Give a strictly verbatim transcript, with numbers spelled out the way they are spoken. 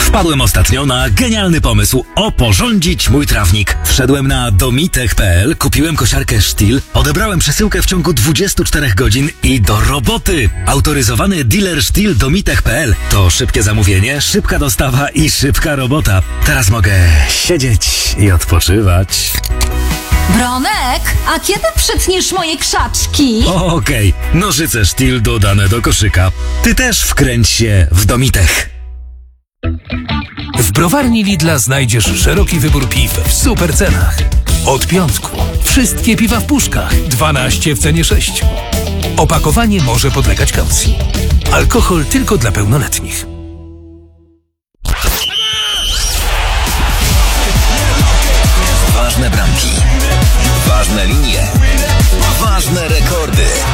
Wpadłem ostatnio na genialny pomysł oporządzić mój trawnik. Wszedłem na domitech kropka pe el, kupiłem kosiarkę Stihl, odebrałem przesyłkę w ciągu dwudziestu czterech godzin i do roboty. Autoryzowany dealer Stihl domitech kropka pe el to szybkie zamówienie, szybka dostawa i szybka robota. Teraz mogę siedzieć i odpoczywać. Bronek, a kiedy przytniesz moje krzaczki? Okej, okay. Nożyce Stihl dodane do koszyka. Ty też wkręć się w Domitech. W browarni Lidla znajdziesz szeroki wybór piw w super cenach. Od piątku. Wszystkie piwa w puszkach. dwanaście w cenie sześciu. Opakowanie może podlegać kaucji. Alkohol tylko dla pełnoletnich.